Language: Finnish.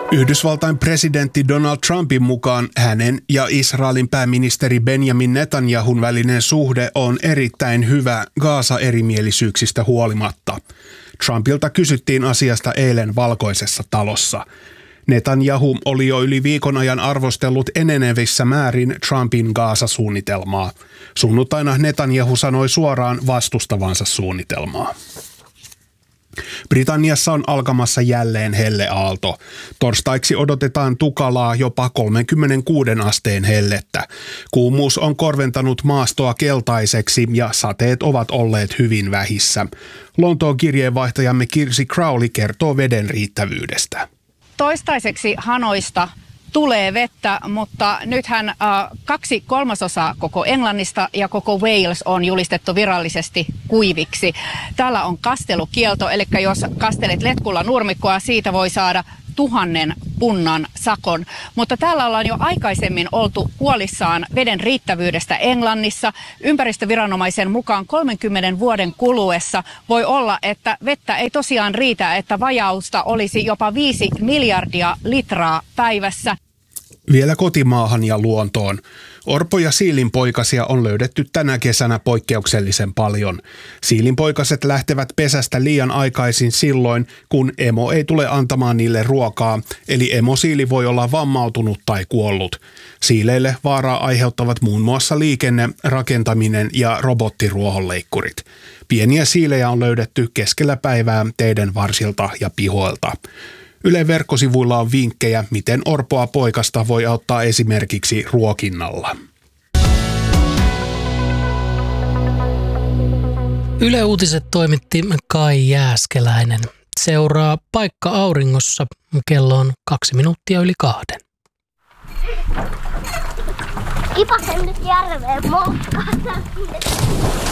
Yhdysvaltain presidentti Donald Trumpin mukaan hänen ja Israelin pääministeri Benjamin Netanyahun välinen suhde on erittäin hyvä Gaza-erimielisyyksistä huolimatta. Trumpilta kysyttiin asiasta eilen Valkoisessa talossa. Netanyahu oli jo yli viikon ajan arvostellut enenevissä määrin Trumpin Gaza-suunnitelmaa. Sunnuntaina Netanyahu sanoi suoraan vastustavansa suunnitelmaa. Britanniassa on alkamassa jälleen helleaalto. Torstaiksi odotetaan tukalaa jopa 36 asteen hellettä. Kuumuus on korventanut maastoa keltaiseksi ja sateet ovat olleet hyvin vähissä. Lontoon kirjeenvaihtajamme Kirsi Crowley kertoo veden riittävyydestä. Toistaiseksi Hanoista tulee vettä, mutta nythän 2/3 koko Englannista ja koko Wales on julistettu virallisesti kuiviksi. Täällä on kastelukielto, eli jos kastelet letkulla nurmikkoa, siitä voi saada 1000 punnan sakon. Mutta täällä ollaan jo aikaisemmin oltu huolissaan veden riittävyydestä Englannissa. Ympäristöviranomaisen mukaan 30 vuoden kuluessa voi olla, että vettä ei tosiaan riitä, että vajausta olisi jopa 5 miljardia litraa päivässä. Vielä kotimaahan ja luontoon. Orpo- ja siilinpoikasia on löydetty tänä kesänä poikkeuksellisen paljon. Siilinpoikaset lähtevät pesästä liian aikaisin silloin, kun emo ei tule antamaan niille ruokaa, eli emosiili voi olla vammautunut tai kuollut. Siileille vaaraa aiheuttavat muun muassa liikenne, rakentaminen ja robottiruohonleikkurit. Pieniä siilejä on löydetty keskellä päivää teiden varsilta ja pihoilta. Ylen verkkosivuilla on vinkkejä, miten orpoa poikasta voi auttaa esimerkiksi ruokinnalla. Yle Uutiset toimitti Kai Jääskeläinen. Seuraa Paikka auringossa. Kello on 2:02. Kipasen nyt järveen moukkaan.